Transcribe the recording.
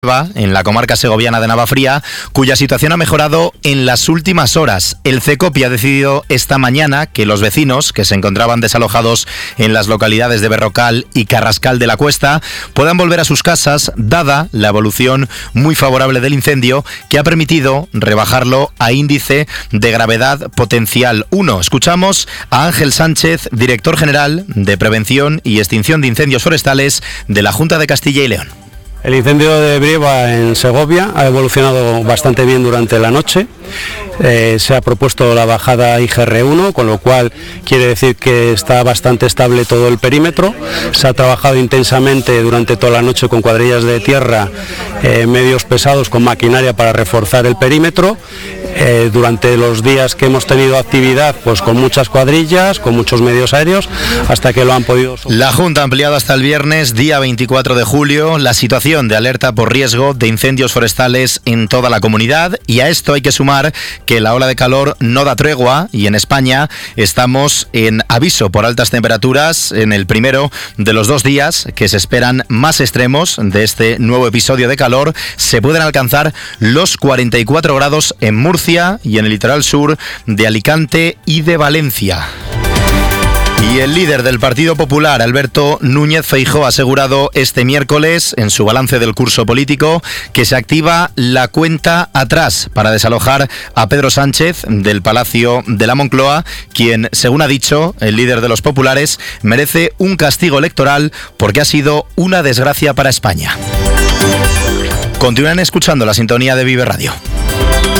en la comarca segoviana de Navafría, cuya situación ha mejorado en las últimas horas. El CECOPI ha decidido esta mañana que los vecinos que se encontraban desalojados en las localidades de Berrocal y Carrascal de la Cuesta puedan volver a sus casas, dada la evolución muy favorable del incendio que ha permitido rebajarlo a índice de gravedad potencial 1. Escuchamos a Ángel Sánchez, director general de Prevención y Extinción de Incendios Forestales de la Junta de Castilla y León. El incendio de Brieva en Segovia ha evolucionado bastante bien durante la noche. Se ha propuesto la bajada IGR1, con lo cual quiere decir que está bastante estable todo el perímetro. Se ha trabajado intensamente durante toda la noche con cuadrillas de tierra, medios pesados, con maquinaria para reforzar el perímetro. Durante los días que hemos tenido actividad, pues con muchas cuadrillas, con muchos medios aéreos, hasta que lo han podido... La Junta ha ampliado hasta el viernes, día 24 de julio, la situación de alerta por riesgo de incendios forestales en toda la comunidad, y a esto hay que sumar que la ola de calor no da tregua y en España estamos en aviso por altas temperaturas en el primero de los 2 días que se esperan más extremos de este nuevo episodio de calor. Se pueden alcanzar los 44 grados en Murcia y en el litoral sur de Alicante y de Valencia. Y el líder del Partido Popular, Alberto Núñez Feijóo, ha asegurado este miércoles, en su balance del curso político, que se activa la cuenta atrás para desalojar a Pedro Sánchez del Palacio de la Moncloa, quien, según ha dicho el líder de los populares, merece un castigo electoral porque ha sido una desgracia para España. Continúan escuchando la sintonía de Vive Radio.